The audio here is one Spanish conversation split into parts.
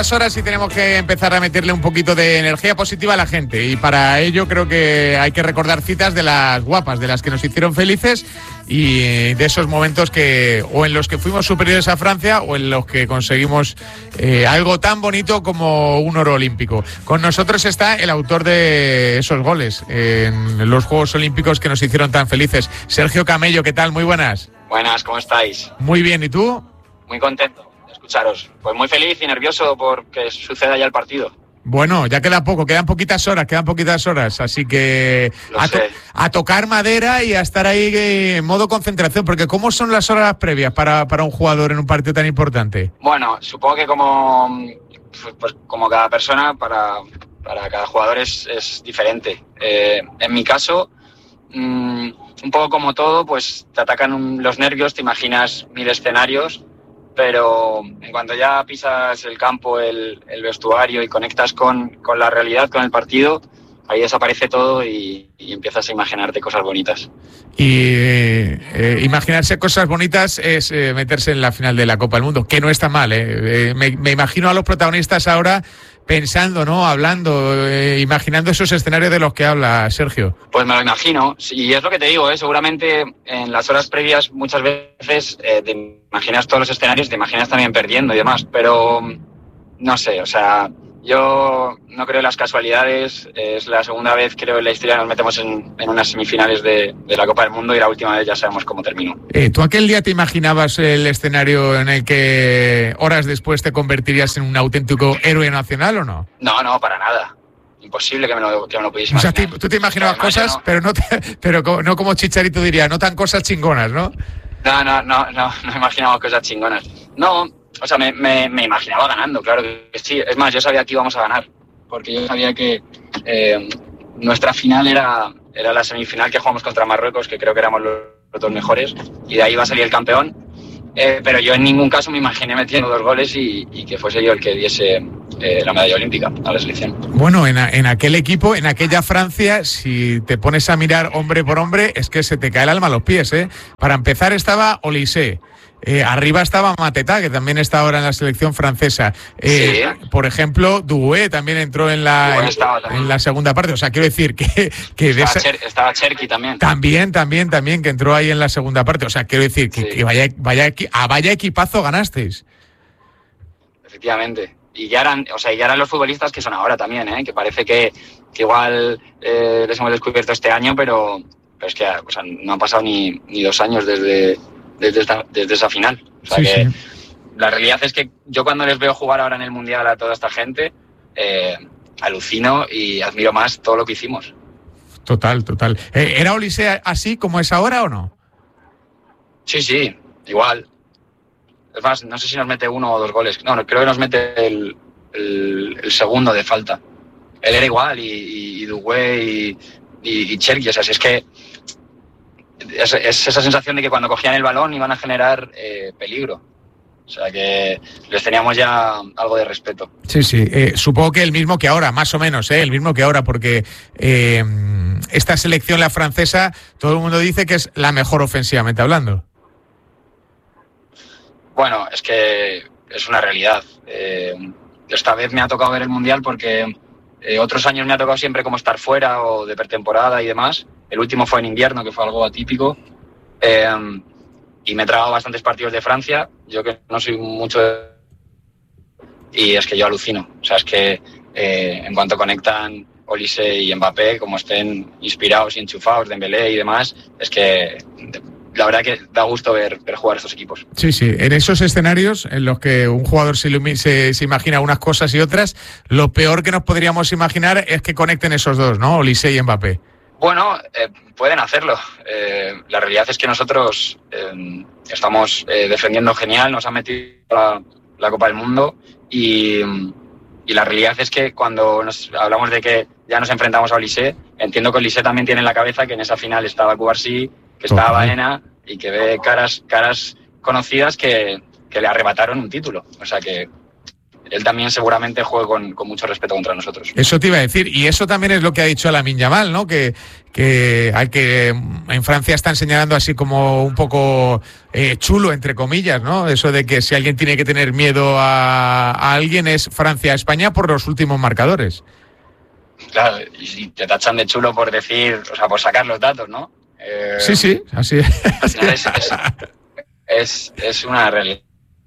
Horas y tenemos que empezar a meterle un poquito de energía positiva a la gente, y para ello creo que hay que recordar citas de las guapas, de las que nos hicieron felices y de esos momentos que o en los que fuimos superiores a Francia o en los que conseguimos algo tan bonito como un oro olímpico. Con nosotros está el autor de esos goles en los Juegos Olímpicos que nos hicieron tan felices, Sergio Camello. ¿Qué tal? Muy buenas. Buenas, ¿cómo estáis? Muy bien, ¿y tú? Muy contento de escucharos. Pues muy feliz y nervioso porque suceda ya el partido. Bueno, ya queda poco, quedan poquitas horas, así que a tocar madera y a estar ahí en modo concentración, porque ¿cómo son las horas previas para un jugador en un partido tan importante? Bueno, supongo que como cada persona, para cada jugador es diferente. En mi caso, un poco como todo, pues te atacan los nervios, te imaginas 1000 escenarios, pero en cuanto ya pisas el campo, el vestuario y conectas con la realidad, con el partido, ahí desaparece todo y empiezas a imaginarte cosas bonitas. Y imaginarse cosas bonitas es meterse en la final de la Copa del Mundo, que no está mal. Me imagino a los protagonistas ahora pensando, ¿no? Hablando, imaginando esos escenarios de los que habla Sergio. Pues me lo imagino, y es lo que te digo, seguramente en las horas previas muchas veces te imaginas todos los escenarios, te imaginas también perdiendo y demás, pero no sé, o sea, yo no creo en las casualidades. Es la segunda vez, creo, en la historia nos metemos en unas semifinales de la Copa del Mundo, y la última vez ya sabemos cómo terminó. ¿Tú aquel día te imaginabas el escenario en el que horas después te convertirías en un auténtico héroe nacional o no? No, para nada. Imposible que me lo pudiese imaginar. O sea, tú te imaginabas cosas, no. pero no como Chicharito diría, no tan cosas chingonas, ¿no? No imaginaba cosas chingonas. No, o sea, me imaginaba ganando, claro que sí. Es más, yo sabía que íbamos a ganar, porque yo sabía que nuestra final era la semifinal que jugamos contra Marruecos, que creo que éramos los dos mejores, y de ahí iba a salir el campeón. Pero yo en ningún caso me imaginé metiendo 2 goles y que fuese yo el que diese la medalla olímpica a la selección. Bueno, en aquel equipo, en aquella Francia, si te pones a mirar hombre por hombre, es que se te cae el alma a los pies, ¿eh? Para empezar estaba Olise. Arriba estaba Mateta, que también está ahora en la selección francesa. Sí. Por ejemplo, Doué también entró en la segunda parte. O sea, quiero decir que estaba Cherki también. También, que entró ahí en la segunda parte. O sea, quiero decir que vaya equipazo ganasteis. Efectivamente. Y ya eran los futbolistas que son ahora también, que parece que igual les hemos descubierto este año, pero es que no han pasado ni 2 años desde esa final. O sea que la realidad es que yo cuando les veo jugar ahora en el Mundial a toda esta gente, alucino y admiro más todo lo que hicimos. Total. ¿Era Olise así como es ahora o no? Sí, igual. Es más, no sé si nos mete 1 o 2 goles. No, creo que nos mete el segundo de falta. Él era igual, y Doué y Cherki. O sea, si es que es esa sensación de que cuando cogían el balón iban a generar peligro. O sea que les teníamos ya algo de respeto. Sí. Supongo que el mismo que ahora, más o menos, el mismo que ahora, porque esta selección, la francesa, todo el mundo dice que es la mejor ofensivamente hablando. Bueno, es que es una realidad. Esta vez me ha tocado ver el Mundial porque otros años me ha tocado siempre como estar fuera o de pretemporada y demás. El último fue en invierno, que fue algo atípico. Y me he tragado bastantes partidos de Francia. Yo que no soy mucho y es que yo alucino. O sea, es que en cuanto conectan Olise y Mbappé, como estén inspirados y enchufados, Dembélé y demás, es que la verdad que da gusto ver jugar estos equipos. Sí, en esos escenarios en los que un jugador se imagina unas cosas y otras, lo peor que nos podríamos imaginar es que conecten esos dos, ¿no? Olise y Mbappé. Bueno, pueden hacerlo. La realidad es que nosotros estamos defendiendo genial, nos han metido la Copa del Mundo y la realidad es que cuando hablamos de que ya nos enfrentamos a Olise, entiendo que Olise también tiene en la cabeza que en esa final estaba Cubarsí, que estaba Baena y que ve caras conocidas que le arrebataron un título. O sea que él también seguramente juegue con mucho respeto contra nosotros. Eso te iba a decir, y eso también es lo que ha dicho Lamine Yamal, ¿no? Que en Francia están señalando así como un poco chulo, entre comillas, ¿no? Eso de que si alguien tiene que tener miedo a alguien es Francia-España por los últimos marcadores. Claro, y te tachan de chulo por decir, o sea, por sacar los datos, ¿no? Sí, así es una realidad.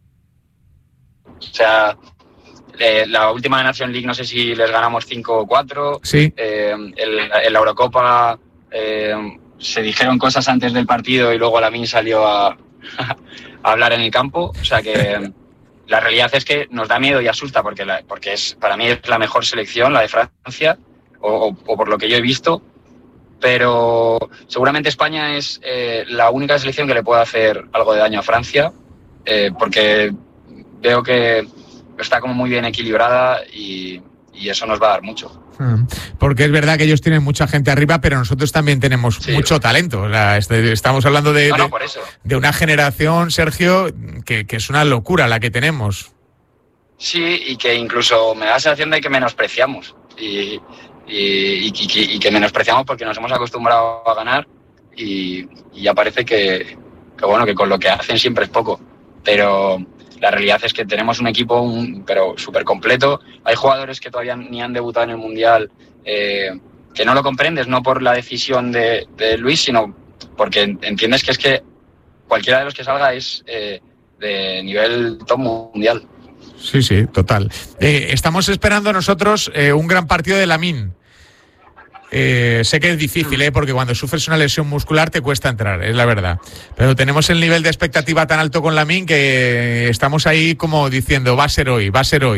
O sea, la última Nation League no sé si les ganamos 5-4. Sí. En la Eurocopa se dijeron cosas antes del partido y luego Lamine salió a hablar en el campo. O sea que la realidad es que nos da miedo y asusta porque para mí es la mejor selección, la de Francia, o por lo que yo he visto. Pero seguramente España es la única selección que le puede hacer algo de daño a Francia, porque veo que está como muy bien equilibrada y eso nos va a dar mucho. Porque es verdad que ellos tienen mucha gente arriba, pero nosotros también tenemos mucho talento. O sea, estamos hablando de una generación, Sergio, que es una locura la que tenemos. Sí, y que incluso me da la sensación de que menospreciamos. Y que menospreciamos porque nos hemos acostumbrado a ganar y ya parece que con lo que hacen siempre es poco. Pero la realidad es que tenemos un equipo pero súper completo. Hay jugadores que todavía ni han debutado en el Mundial, que no lo comprendes, no por la decisión de Luis, sino porque entiendes que es que cualquiera de los que salga es de nivel top mundial. Sí, total. Estamos esperando nosotros un gran partido de Lamine. Sé que es difícil, porque cuando sufres una lesión muscular te cuesta entrar, es la verdad. Pero tenemos el nivel de expectativa tan alto con Lamine que estamos ahí como diciendo, va a ser hoy.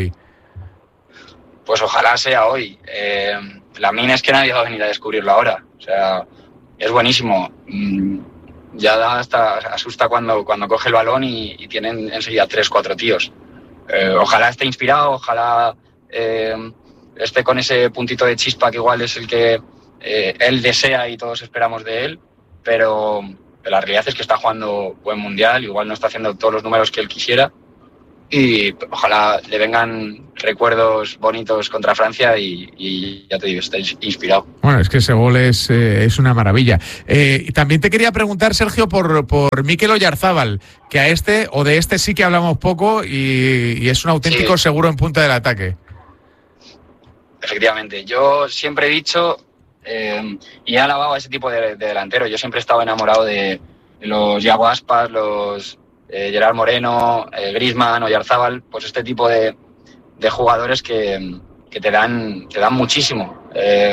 Pues ojalá sea hoy. Lamine es que nadie va a venir a descubrirlo ahora. O sea, es buenísimo. Ya hasta asusta cuando coge el balón y tienen enseguida 3-4 tíos. Ojalá esté inspirado, ojalá esté con ese puntito de chispa que igual es el que él desea y todos esperamos de él, pero la realidad es que está jugando buen mundial, igual no está haciendo todos los números que él quisiera y ojalá le vengan recuerdos bonitos contra Francia y ya te digo, está inspirado. Bueno, es que ese gol es una maravilla. Y también te quería preguntar, Sergio, por Mikel Oyarzábal, que de este sí que hablamos poco y es un auténtico seguro en punta del ataque. Efectivamente, yo siempre he dicho y he alabado a ese tipo de delantero. Yo siempre he estado enamorado de los Iago Aspas, los Gerard Moreno, Griezmann, Oyarzábal, pues este tipo de jugadores que te dan muchísimo.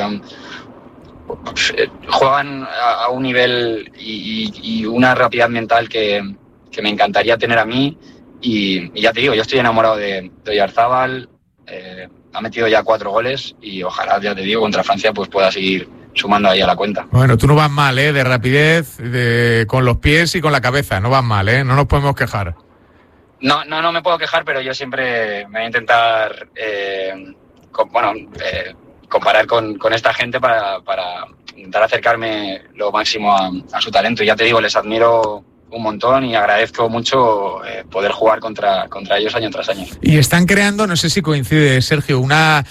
Juegan a un nivel y una rapidez mental que me encantaría tener a mí y ya te digo, yo estoy enamorado de Oyarzábal. Ha metido ya 4 goles y ojalá, ya te digo, contra Francia pues pueda seguir sumando ahí a la cuenta. Bueno, tú no vas mal, de rapidez, con los pies y con la cabeza, no vas mal, no nos podemos quejar. No me puedo quejar, pero yo siempre me voy a intentar comparar con esta gente para intentar acercarme lo máximo a su talento. Y ya te digo, les admiro un montón y agradezco mucho poder jugar contra ellos año tras año. Y están creando, no sé si coincide, Sergio, una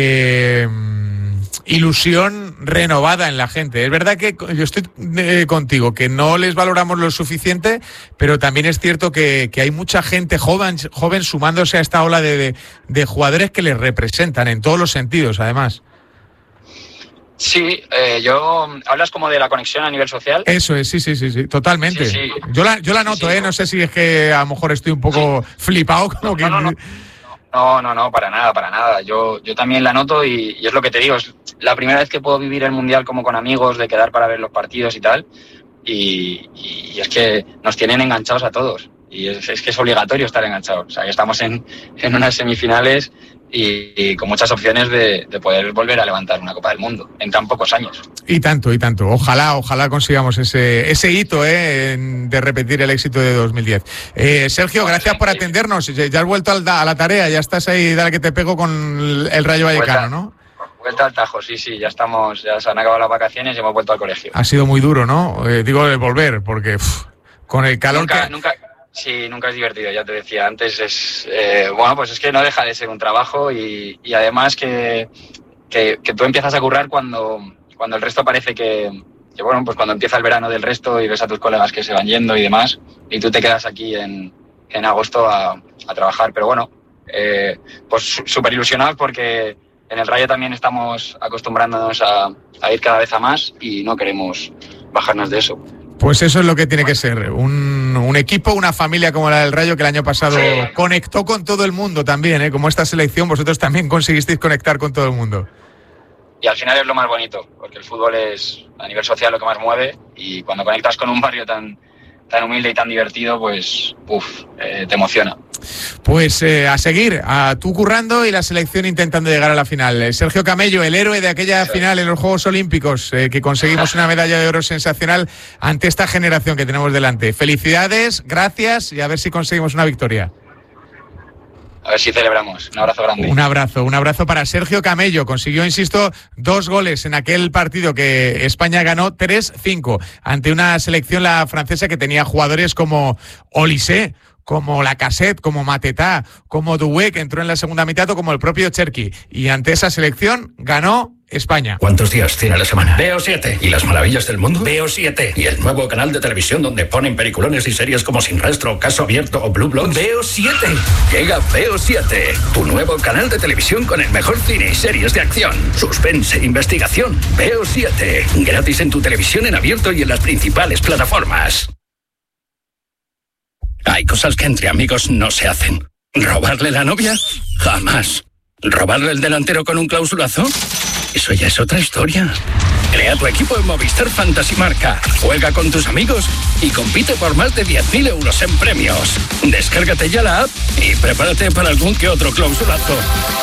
ilusión renovada en la gente. Es verdad que yo estoy contigo, que no les valoramos lo suficiente, pero también es cierto que hay mucha gente joven sumándose a esta ola de jugadores que les representan en todos los sentidos, además. Sí, hablas como de la conexión a nivel social. Eso es, sí, totalmente. Sí. Yo la noto, no sé si es que a lo mejor estoy un poco flipado. Como No, para nada. Yo también la noto y es lo que te digo, es la primera vez que puedo vivir el Mundial como con amigos, de quedar para ver los partidos y tal, y es que nos tienen enganchados a todos, y es que es obligatorio estar enganchados. O sea, que estamos en unas semifinales y con muchas opciones de poder volver a levantar una Copa del Mundo en tan pocos años. Y tanto. Ojalá consigamos ese hito de repetir el éxito de 2010. Sergio, gracias por atendernos. Ya has vuelto a la tarea, ya estás ahí, dale que te pego con el Rayo Vallecano, ¿no? Vuelta al Tajo, sí, ya se han acabado las vacaciones y hemos vuelto al colegio. Ha sido muy duro, ¿no? Digo, el volver, porque con el calor Sí, nunca es divertido, ya te decía antes. Bueno, pues es que no deja de ser un trabajo y además que tú empiezas a currar cuando el resto parece que bueno, pues cuando empieza el verano del resto y ves a tus colegas que se van yendo y demás, y tú te quedas aquí en agosto a trabajar. Pero bueno, pues súper ilusionados porque en el Rayo también estamos acostumbrándonos a ir cada vez a más y no queremos bajarnos de eso. Pues eso es lo que tiene que ser, un equipo, una familia como la del Rayo, que el año pasado conectó con todo el mundo también, ¿eh? Como esta selección, vosotros también conseguisteis conectar con todo el mundo. Y al final es lo más bonito, porque el fútbol es a nivel social lo que más mueve, y cuando conectas con un barrio tan humilde y tan divertido, pues te emociona. Pues a seguir, tú currando y la selección intentando llegar a la final. Sergio Camello, el héroe de aquella final en los Juegos Olímpicos, que conseguimos una medalla de oro sensacional ante esta generación que tenemos delante. Felicidades, gracias y a ver si conseguimos una victoria. A ver si celebramos. Un abrazo grande. Un abrazo para Sergio Camello. Consiguió, insisto, 2 goles en aquel partido que España ganó 3-5 ante una selección, la francesa, que tenía jugadores como Olise, como Lacazette, como Mateta, como Doué, que entró en la segunda mitad, o como el propio Cherki. Y ante esa selección ganó España. ¿Cuántos días tiene la semana? Veo 7. ¿Y las maravillas del mundo? Veo 7. ¿Y el nuevo canal de televisión donde ponen peliculones y series como Sin Rastro, Caso Abierto o Blue Bloods? Veo 7. Llega Veo 7, tu nuevo canal de televisión con el mejor cine y series de acción, suspense, investigación. Veo 7. Gratis en tu televisión en abierto y en las principales plataformas. Hay cosas que entre amigos no se hacen. ¿Robarle la novia? Jamás. ¿Robarle el delantero con un clausulazo? Eso ya es otra historia. Crea tu equipo en Movistar Fantasy Marca. Juega con tus amigos y compite por más de 10.000 euros en premios. Descárgate ya la app y prepárate para algún que otro clausulazo.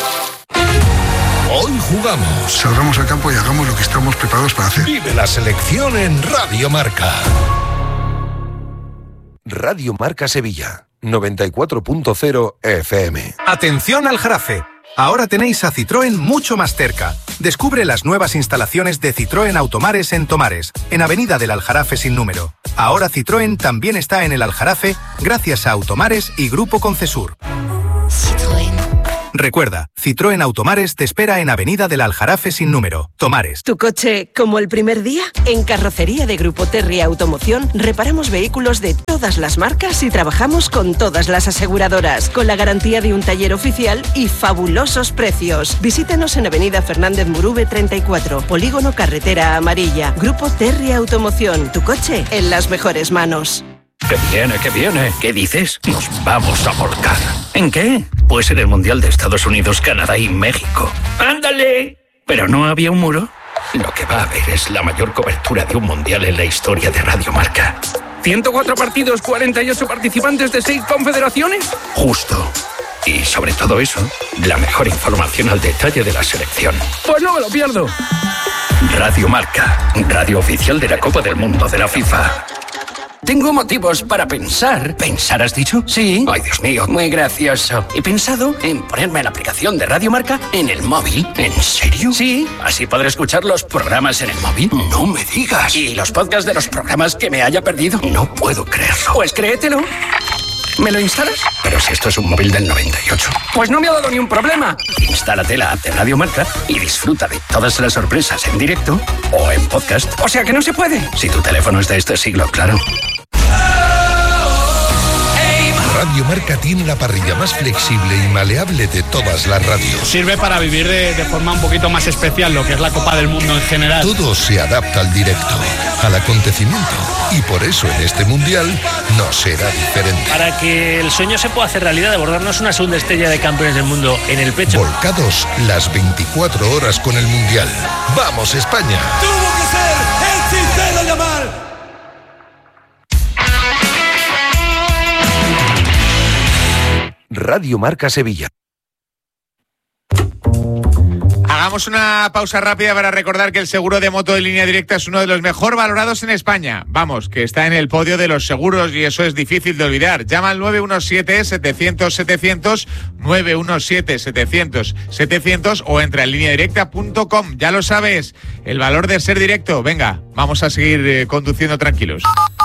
Hoy jugamos. Salgamos al campo y hagamos lo que estamos preparados para hacer. Vive la selección en Radio Marca. Radio Marca Sevilla, 94.0 FM. Atención al Jarafe. Ahora tenéis a Citroën mucho más cerca. Descubre las nuevas instalaciones de Citroën Automares en Tomares, en Avenida del Aljarafe sin número. Ahora Citroën también está en el Aljarafe gracias a Automares y Grupo Concesur. Citroën. Recuerda, Citroën Automares te espera en Avenida del Aljarafe sin número, Tomares. ¿Tu coche como el primer día? En Carrocería de Grupo Terry Automoción reparamos vehículos de todas las marcas y trabajamos con todas las aseguradoras, con la garantía de un taller oficial y fabulosos precios. Visítanos en Avenida Fernández Murube 34, Polígono Carretera Amarilla. Grupo Terry Automoción, tu coche en las mejores manos. ¡Que viene, que viene! ¿Qué dices? Nos vamos a volcar. ¿En qué? Pues en el Mundial de Estados Unidos, Canadá y México. ¡Ándale! ¿Pero no había un muro? Lo que va a haber es la mayor cobertura de un Mundial en la historia de Radio Marca. 104 partidos, 48 participantes de 6 confederaciones. Justo. Y sobre todo eso, la mejor información al detalle de la selección. Pues no me lo pierdo. Radio Marca, radio oficial de la Copa del Mundo de la FIFA. Tengo motivos para pensar. ¿Pensar has dicho? Sí. Ay, Dios mío, muy gracioso. He pensado en ponerme la aplicación de Radio Marca en el móvil. ¿En serio? Sí. Así podré escuchar los programas en el móvil. No me digas. ¿Y los podcasts de los programas que me haya perdido? No puedo creerlo. Pues créetelo. ¿Me lo instalas? Pero si esto es un móvil del 98. Pues no me ha dado ni un problema. Instálate la app de Radio Marca y disfruta de todas las sorpresas en directo o en podcast. O sea que no se puede. Si tu teléfono es de este siglo, claro. Radio Marca tiene la parrilla más flexible y maleable de todas las radios. Sirve para vivir de forma un poquito más especial lo que es la Copa del Mundo en general. Todo se adapta al directo, al acontecimiento. Y por eso en este Mundial no será diferente. Para que el sueño se pueda hacer realidad de bordarnos una segunda estrella de campeones del mundo en el pecho. Volcados las 24 horas con el Mundial. ¡Vamos, España! ¡Tuvo que ser el Cintero Yamal! Radio Marca Sevilla. Hagamos una pausa rápida para recordar que el seguro de moto de Línea Directa es uno de los mejor valorados en España. Vamos, que está en el podio de los seguros y eso es difícil de olvidar. Llama al 917-700-700, 917-700-700 o entra en lineadirecta.com. Ya lo sabes, el valor de ser directo. Venga, vamos a seguir conduciendo tranquilos.